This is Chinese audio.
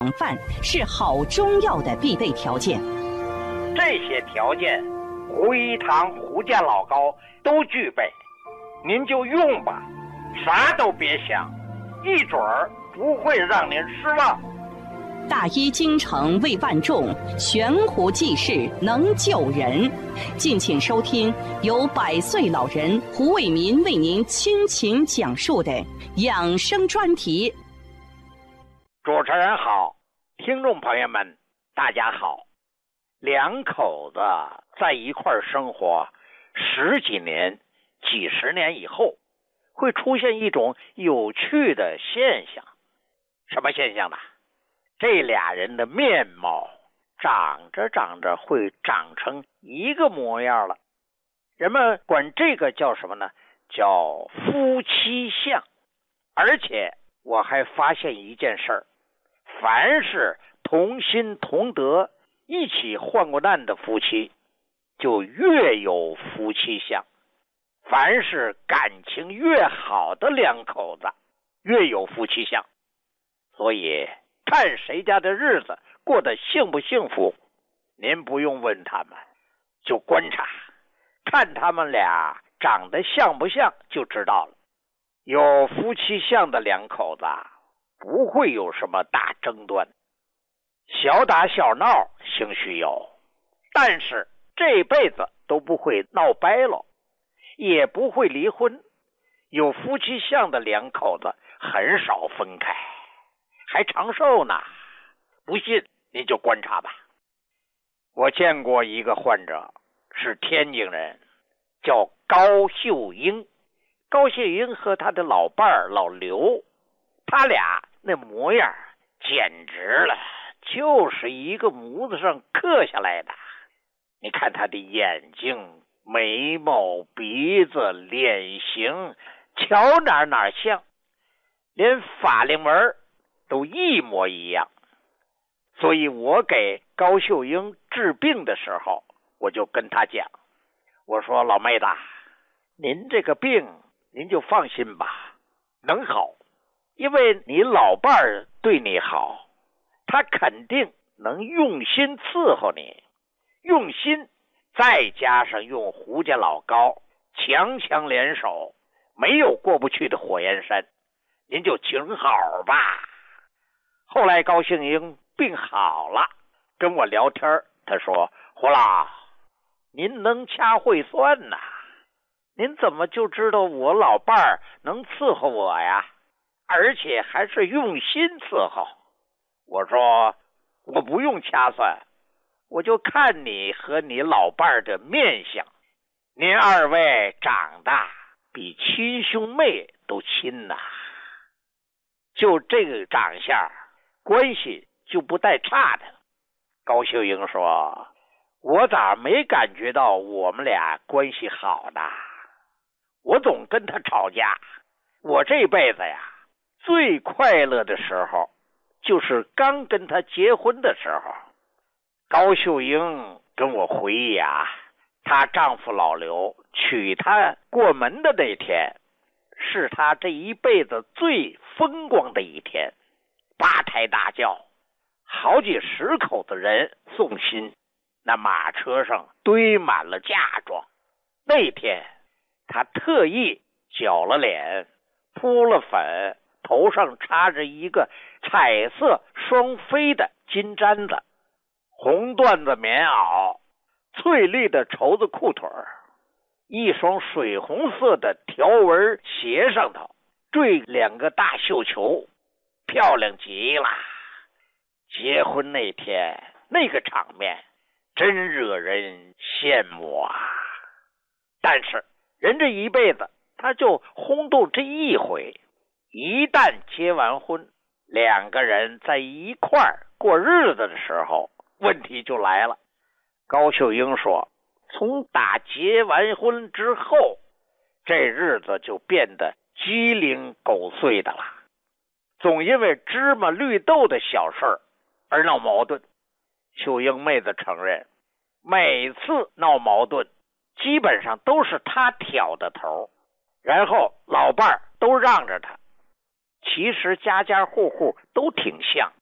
饭是好中药的必备条件。 这些条件，胡一堂、胡家老高都具备，您就用吧，啥都别想，一准儿不会让您失望。 大医精诚为万众，悬壶济世能救人。敬请收听由100岁老人胡伟民为您倾情讲述的养生专题。 主持人好，听众朋友们大家好。两口子在一块儿生活10几年、几十年以后，会出现一种有趣的现象。什么现象呢？这俩人的面貌长着长着会长成一个模样了。人们管这个叫什么呢？叫夫妻相。而且我还发现一件事儿，凡是同心同德一起患过难的夫妻，就越有夫妻相。凡是感情越好的两口子，越有夫妻相。所以看谁家的日子过得幸不幸福，您不用问他们，就观察，看他们俩长得像不像就知道了。有夫妻相的两口子不会有什么大争端，小打小闹兴许有，但是这辈子都不会闹掰了，也不会离婚。有夫妻相的两口子很少分开，还长寿呢。不信你就观察吧。我见过一个患者是天津人，叫高秀英。高秀英和他的老伴儿老刘，他俩那模样简直了，就是一个模子上刻下来的。你看他的眼睛、眉毛、鼻子、脸型，瞧哪像，连法令纹都一模一样。所以我给高秀英治病的时候，我就跟他讲，我说老妹子，您这个病您就放心吧，能好，因为你老伴儿对你好，他肯定能用心伺候你，用心再加上用胡家老高强强联手，没有过不去的火焰山，您就请好吧。后来高秀英病好了，跟我聊天，他说，胡老，您能掐会算呐，您怎么就知道我老伴儿能伺候我呀？而且还是用心伺候。我说我不用掐算，我就看你和你老伴儿的面相，您二位长得比亲兄妹都亲呐，就这个长相，关系就不带差的。高秀英说，我咋没感觉到我们俩关系好呢？我总跟他吵架。我这辈子呀，最快乐的时候就是刚跟他结婚的时候。高秀英跟我回忆啊，她丈夫老刘娶她过门的那天，是她这一辈子最风光的一天。8抬大轿，好几10口的人送亲，那马车上堆满了嫁妆。那天他特意绞了脸，铺了粉，头上插着一个彩色双飞的金簪子，红缎子棉袄，翠绿的绸子裤腿，一双水红色的条纹鞋上头缀2个大绣球，漂亮极了。结婚那天那个场面真惹人羡慕啊。但是人这一辈子他就轰动这一回，一旦结完婚，2个人在一块儿过日子的时候，问题就来了。高秀英说，从打结完婚之后，这日子就变得鸡零狗碎的了，总因为芝麻绿豆的小事儿而闹矛盾。秀英妹子承认，每次闹矛盾基本上都是她挑的头，然后老伴儿都让着她。其实家家户户都挺像，